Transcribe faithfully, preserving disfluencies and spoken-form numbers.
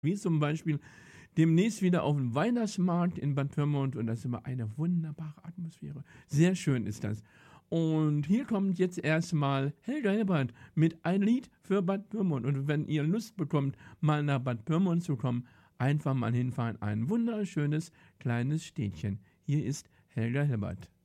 Wie zum Beispiel demnächst wieder auf dem Weihnachtsmarkt in Bad Pyrmont und das ist immer eine wunderbare Atmosphäre. Sehr schön ist das. Und hier kommt jetzt erstmal Helga Hilbert mit ein Lied für Bad Pyrmont. Und wenn ihr Lust bekommt, mal nach Bad Pyrmont zu kommen, einfach mal hinfahren. Ein wunderschönes kleines Städtchen. Hier ist Helga Hilbert.